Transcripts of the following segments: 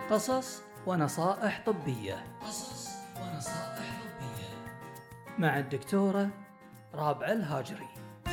قصص ونصائح طبية. قصص ونصائح طبية مع الدكتورة رابعة الهاجري.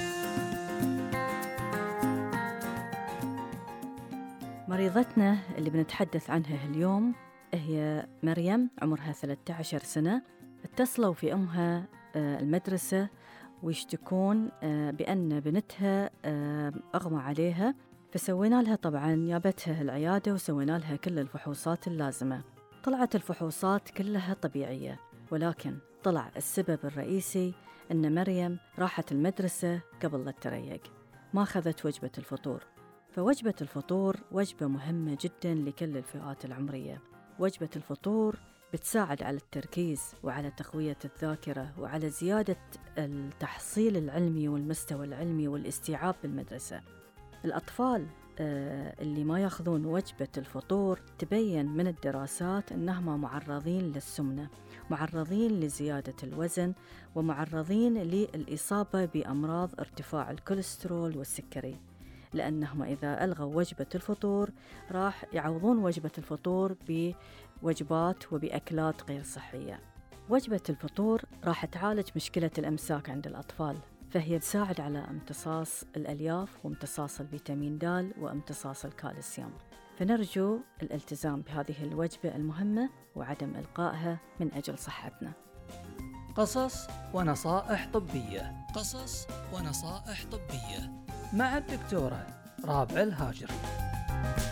مريضتنا اللي بنتحدث عنها اليوم هي مريم، عمرها 13 سنة. اتصلوا في أمها المدرسة ويشتكون بأن بنتها أغمى عليها، فسوينا لها طبعاً جابتها العيادة وسوينا لها كل الفحوصات اللازمة. طلعت الفحوصات كلها طبيعية، ولكن طلع السبب الرئيسي أن مريم راحت المدرسة قبل لا تريق، ما أخذت وجبة الفطور. فوجبة الفطور وجبة مهمة جداً لكل الفئات العمرية. وجبة الفطور بتساعد على التركيز وعلى تقوية الذاكرة وعلى زيادة التحصيل العلمي والمستوى العلمي والاستيعاب بالمدرسة. الأطفال اللي ما يأخذون وجبة الفطور تبين من الدراسات أنهم معرضين للسمنة، معرضين لزيادة الوزن، ومعرضين للإصابة بأمراض ارتفاع الكوليسترول والسكري، لأنهم إذا ألغوا وجبة الفطور راح يعوضون وجبة الفطور بوجبات وبأكلات غير صحية. وجبة الفطور راح تعالج مشكلة الإمساك عند الأطفال، فهي تساعد على امتصاص الألياف وامتصاص الفيتامين د وامتصاص الكالسيوم. فنرجو الالتزام بهذه الوجبة المهمة وعدم إلقائها من أجل صحتنا. قصص ونصائح طبية. قصص ونصائح طبية مع الدكتورة رابعة الهاجري.